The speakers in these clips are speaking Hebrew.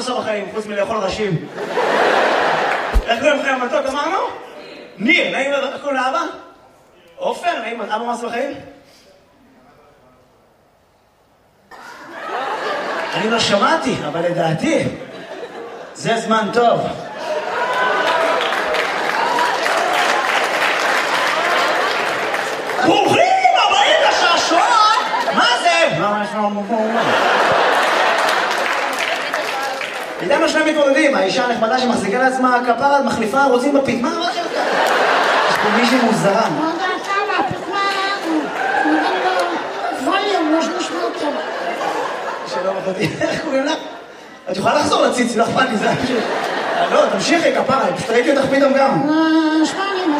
עושה בחיים, חוץ מלאכול ראשים? איך קוראים לכם המתוק, אמרנו? ניר, נעים, איך קוראים לאבא? עופר, נעים, אבא מה עושה בחיים? אני לא שמעתי, אבל לדעתי, זה זמן טוב. ברוכים הבאים לשעשוע! מה זה? מה יש לנו? איתנו שני מתמודדים, האישה הנחמדה שמחזיקה לעצמה כפרה, מחליפה, רוצים בפתמה, מה שלך? יש פה מישהי מוזרה. מה דעתה מהפתמה? נראה לו ווליום, יש נשמע טוב. שלום אחותי, איך קוראים לך? את יכולה לחזור לציץ, לא אכפת לי, זה פשוט... לא, תמשיכי כפרה, פשוט ראיתי אותך פתאום גם. שמעני,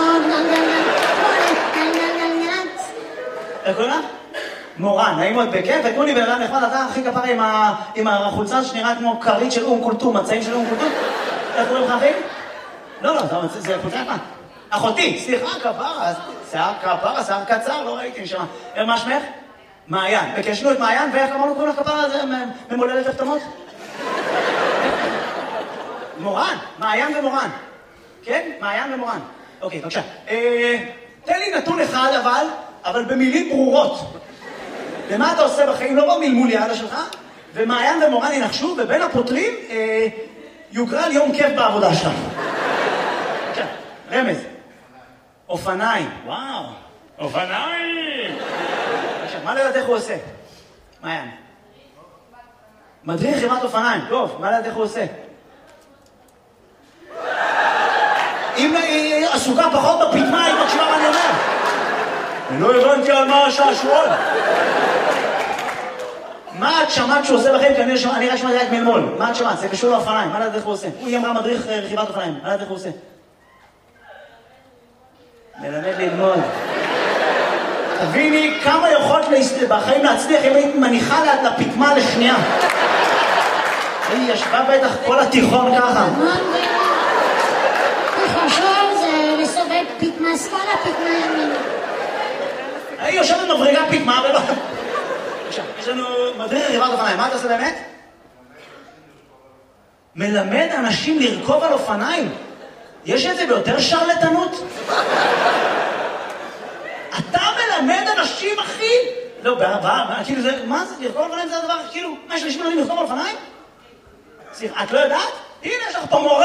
איך קוראים לך? מורן, נעים מאוד בכיף, ותנו לי בן אדם נחמד, אתה הכי כפרה עם החולצה שנראה כמו כרית של אום כולתום, מצעים של אום כולתום. איך קוראים לך אחי? לא, זה חולצה יפה. אחותי, סליחה, כפרה, שיער קצר, לא ראיתי נשמה. מה שמך? מעיין. וקשנו את מעיין, ואיך אמרנו קוראים לך כפרה, זה ממולדת הפתמות? מורן, מעיין ומורן. כן? מעיין ומורן. אוקיי, בבקשה. תן לי נתון אחד אבל במילים ברורות. ומה אתה עושה בחיים? לא במלמול יעלה שלך, ומעיין ומורן ינחשו, ובין הפותרים יוגרל יום כיף בעבודה שלך. עכשיו, רמז. אופניים. וואו. אופניים! עכשיו, מה לדעת איך הוא עושה? מעיין. מדריך חברת אופניים. טוב, מה לדעת איך הוא עושה? אם היא עסוקה פחות בפתמה, היא מקשיבה מה אני אומר. אני לא הבנתי על מה השעשועון. מה את שמעת שהוא עושה בחיים? אני רק שמעתי רק מלמול. מה את שמעת? זה קשור לאופניים. מה לדעת איך הוא עושה? היא אמרה מדריך רכיבת אופניים. מה לדעת איך הוא עושה? מלמד ללמוד. תביני כמה יכולת בחיים להצליח אם היית מניחה לפתמה לשנייה. היא ישבה בטח כל התיכון ככה. חושב זה לסובב פתמה שמאלה, פתמה ימין. היא יושבת מבריגה פתמה ולא... עכשיו, יש לנו מדריך רכיבת אופניים. מה אתה עושה באמת? מלמד אנשים לרכוב על אופניים. יש את זה ביותר שרלטנות? אתה מלמד אנשים, אחי? לא, כאילו זה... מה זה? לרכוב על אופניים זה הדבר, כאילו... מה, יש אנשים מלמדים לרכוב על אופניים? סליחה, את לא יודעת? הנה, יש לך פה מורה.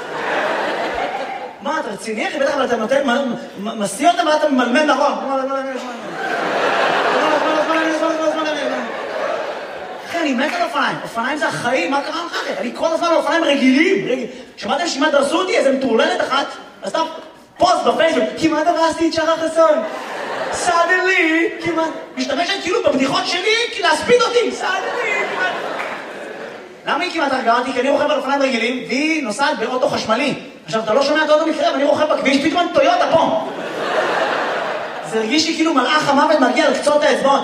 מה, אתה רציני, אחי? בטח, אבל אתה נותן... מסיא אותם ואתה ממלמד נכון. אחי, אני מת על אופניים. אופניים זה החיים, מה קרה לך? אני כל הזמן על אופניים רגילים. שמעתם שכמעט דרסו אותי איזה מטורללת אחת? אז אתה פוסט בפייסבוק, כמעט דרסתי את שחר חסון. סאדלי, כמעט. משתמשת כאילו בבדיחות שלי, להספיד אותי. סאדלי, כמעט. למה היא כמעט הרגה אותי? כי אני רוכב על אופניים רגילים, והיא נוסעת באוטו חשמלי. עכשיו, אתה לא שומע את האוטו מקרה, ואני רוכב בכביש, פתאום טויוטה פה. זה הרגיש לי כאילו מלאך המוות מגיע על קצות האצבעות.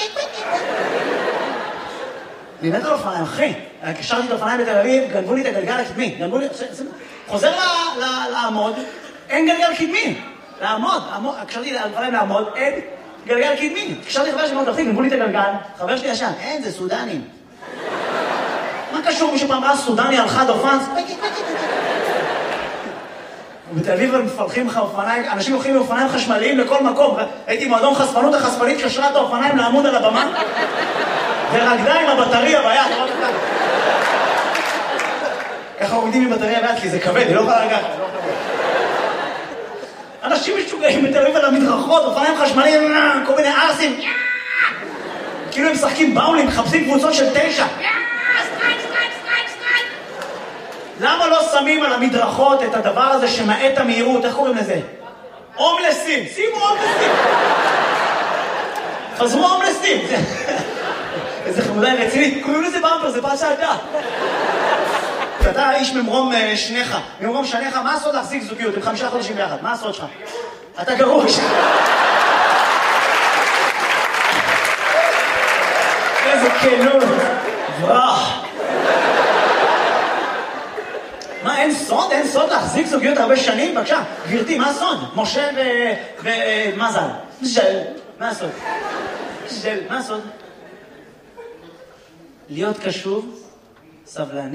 אני מת על אופניים, אחי. קשרתי את האופניים בתל אביב, גנבו לי את הגלגל הקדמי. חוזר לעמוד, אין גלגל קדמי. לעמוד, קשרתי את האופניים לעמוד, אין גלגל קדמי. קשרתי חבר שלי מאוד אחי, גנבו לי את הגלגל, חבר שלי ישן, אין, זה סודנים. מה קשור מישהו פעם ראה סודני על חד אופן? ובתל אביב הם מפלחים לך אופניים, אנשים הולכים עם אופניים חשמליים לכל מקום. הייתי מועדון חשפנות, החשפנית קשרה את האופניים לעמוד על הבמה, ורקדה עם הבטריה ביד. ככה עומדים עם בטריה ביד, כי זה כבד, היא לא יכולה לגעת. אנשים משוגעים בתל אביב על המדרכות, אופניים חשמליים, כל מיני ארסים. כאילו הם משחקים באולינג, מחפשים קבוצות של 9. למה לא שמים על המדרכות את הדבר הזה שמעט המהירות? איך קוראים לזה? הומלסים. שימו הומלסים. חזרו הומלסים. איזה חמודה רצינית. קוראים לזה במפר, זה פעם שעדה. אתה איש ממרום שניך. ממרום שניך, מה הסוד להחזיק זוגיות? עם 5 חודשים ביחד. מה הסוד שלך? אתה גרוש. איזה כנות. ברח. מה, אין סוד? אין סוד להחזיק זוגיות הרבה שנים? בבקשה, גברתי, מה הסוד? משה ומזל. ז'ל. מה הסוד? ז'ל. מה הסוד? להיות קשוב, סבלני.